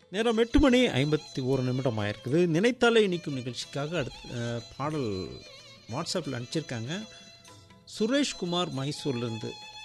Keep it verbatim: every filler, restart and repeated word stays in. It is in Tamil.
நேரம் எட்டு மணி ஐம்பத்தி ஒரு நிமிடம் ஆயிருக்குது. நினைத்தாலே இனிக்கும் நிகழ்ச்சிக்காக அடுத்த பாடல் வாட்ஸ்அப்பில் அனுப்பிச்சிருக்காங்க. சுரேஷ்குமார் மைசூர்லேருந்து